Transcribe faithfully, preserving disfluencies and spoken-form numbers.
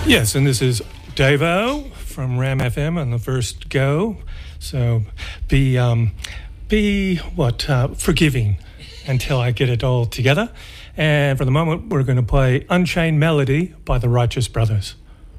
Yes, and this is Davo from Ram F M on the first go. So be, um, be what, uh, forgiving until I get it all together. And for the moment, we're going to play Unchained Melody by the Righteous Brothers.